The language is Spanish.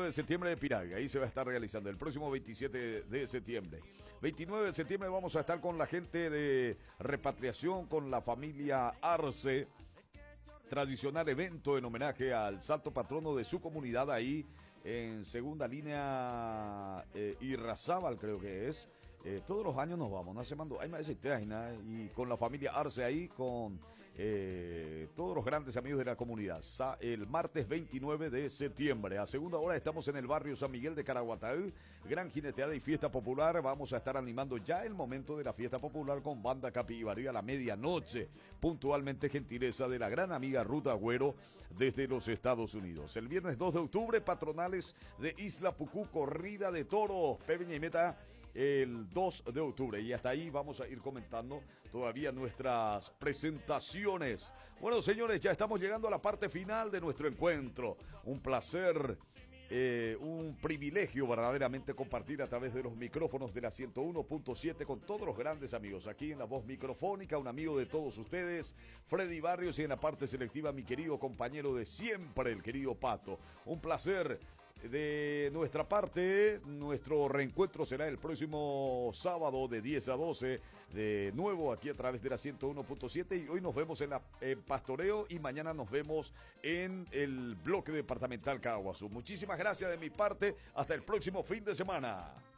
de septiembre de Piragua. Ahí se va a estar realizando el próximo 27 de septiembre. 29 de septiembre vamos a estar con la gente de repatriación, con la familia Arce. Tradicional evento en homenaje al santo patrono de su comunidad ahí en segunda línea Irrazábal, creo que es. Todos los años nos vamos, no se mandó, hay más de 6 años, y con la familia Arce ahí, con todos los grandes amigos de la comunidad. El martes 29 de septiembre, a segunda hora, estamos en el barrio San Miguel de Caraguatá, gran jineteada y fiesta popular. Vamos a estar animando ya el momento de la fiesta popular con banda Capibari a la medianoche, puntualmente gentileza de la gran amiga Ruth Agüero desde los Estados Unidos. El viernes 2 de octubre, patronales de Isla Pucú, corrida de toros, Peña y Meta, el 2 de octubre, y hasta ahí vamos a ir comentando todavía nuestras presentaciones. Bueno, señores, ya estamos llegando a la parte final de nuestro encuentro. Un placer, un privilegio verdaderamente compartir a través de los micrófonos de la 101.7 con todos los grandes amigos. Aquí en la voz microfónica, un amigo de todos ustedes, Freddy Barrios, y en la parte selectiva mi querido compañero de siempre, el querido Pato. Un placer. De nuestra parte, nuestro reencuentro será el próximo sábado de 10 a 12, de nuevo aquí a través de la 101.7, y hoy nos vemos en Pastoreo y mañana nos vemos en el bloque departamental Caguazú. Muchísimas gracias de mi parte, hasta el próximo fin de semana.